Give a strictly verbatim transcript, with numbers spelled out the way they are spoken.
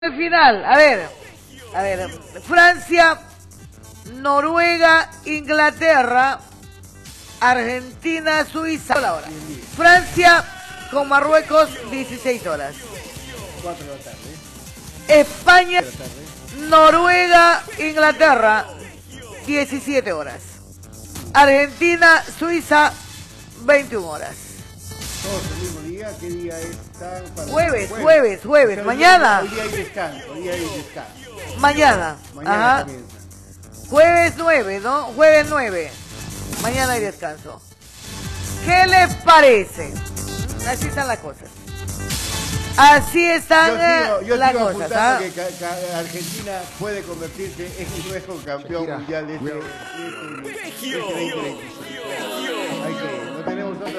Final, a ver, a ver, Francia, Noruega, Inglaterra, Argentina, Suiza, la hora. Francia con Marruecos, dieciséis horas. cuatro de la tarde. España, Noruega, Inglaterra, diecisiete horas. Argentina, Suiza, veintiuna horas. Todos el mismo día, ¿qué día es? Jueves, jueves, jueves, Pero mañana. Hoy día hay descanso, hoy día hay descanso. Mañana. Mañana Ajá. comienza. Jueves nueve, ¿no? Jueves nueve. Mañana hay descanso. ¿Qué les parece? Así están las cosas. Así están Yo sigo, yo las sigo cosas. apuntando ¿Ah? que ca- ca- Argentina puede convertirse en un nuevo campeón mundial de este, de este, de este veinte veinticinco.